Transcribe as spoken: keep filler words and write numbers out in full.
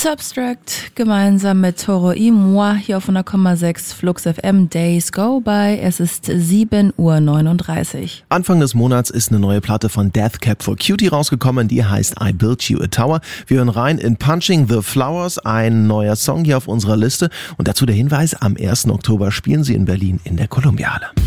Substract gemeinsam mit Toro y Moi hier auf hundert Komma sechs Flux F M. Days Go By. Es ist sieben Uhr neununddreißig. Anfang des Monats ist eine neue Platte von Death Cab for Cutie rausgekommen, die heißt I Built You a Tower. Wir hören rein in Punching the Flowers, ein neuer Song hier auf unserer Liste. Und dazu der Hinweis, am ersten Oktober spielen sie in Berlin in der Columbiale.